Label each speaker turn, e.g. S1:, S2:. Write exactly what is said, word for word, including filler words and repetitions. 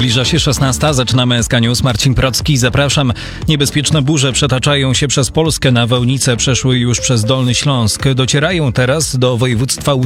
S1: Zbliża się szesnasta, zaczynamy S K News. Marcin Procki, zapraszam. Niebezpieczne burze przetaczają się przez Polskę. Nawałnice przeszły już przez Dolny Śląsk. Docierają teraz do województwa